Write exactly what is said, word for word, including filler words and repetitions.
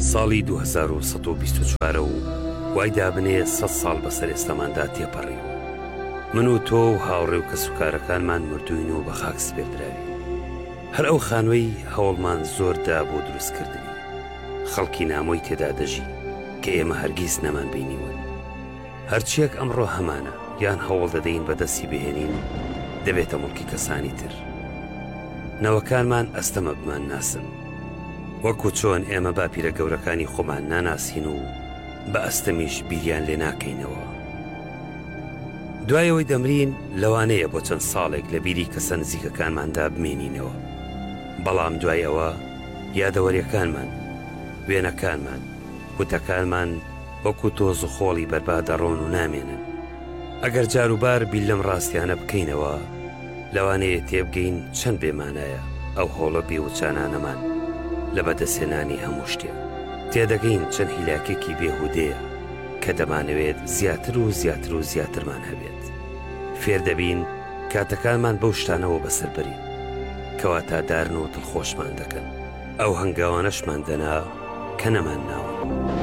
ساڵی دوو هەزار و سەد و بیست و چوار و وای دابنێ سەد ساڵ بەسەر ئێستەماندا تێپەڕیوە. من و تۆ و هاوڕێ و کەسوکارەکانمان مردوین و بە خاک سپێردراوی. هەر ئەو خانوەی هەوڵمان زۆردا بۆ دروستکردنی، خەڵکی نامۆی تێدا دەژی کە ئێمە هەرگیز نەمان بینیون. هەرچیەک ئەمڕۆ هەمانە، یان هەوڵ دەدەین بەدەستی بهێنین دەبێتە مڵکی کەسانی تر. نەوەکانمان ئەستەمە بمان ناسن، وەکو چۆن ئێمە باپیرە گەورەکانی خۆمان ناناسین و بە ئەستەمیش بیریان لێ ناکەینەوە. دوایەوەی دەمرین لەوانەیە بۆ چەند ساڵێک لە بیری کەسە نزیکەکانماندا بمێنینەوە، بەڵام دوایەوە یادەوەریەکانمان، وێنەکانمان، وتەکانمان وەکو تۆز و خۆڵی بەربادەڕۆن و نامێنن. ئەگەر جاروبار بیل لەم ڕاستیانە بکەینەوە، لەوانەیە تێبگەین چەند بێمانایە ئەو هۆڵە بێوچانانەمان لە بەدەستێنانی هەموو شتێک. تێدەگەین چەند هیلاکێکی بێهودەیە کە دەمانەوێت زیاتر و زیاتر و زیاترمان هەبێت. فێر دەبین کاتەکانمان بەو شتانەوە بەسەر بەرین کەواتە دارن و دڵخۆشمان دەکەن. ئەو هەنگاوانەشمان دەنا کە نەمان ناوە.